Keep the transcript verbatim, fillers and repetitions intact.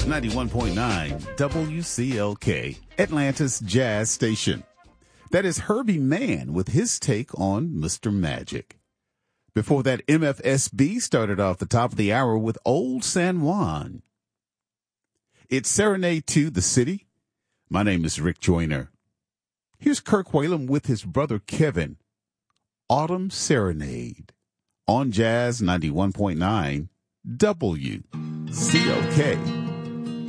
ninety-one point nine W C L K, Atlanta's Jazz Station. That is Herbie Mann with his take on Mister Magic. Before that, M F S B started off the top of the hour with Old San Juan. It's Serenade to the City. My name is Rick Joyner. Here's Kirk Whalum with his brother Kevin. Autumn Serenade on Jazz ninety-one point nine W C L K.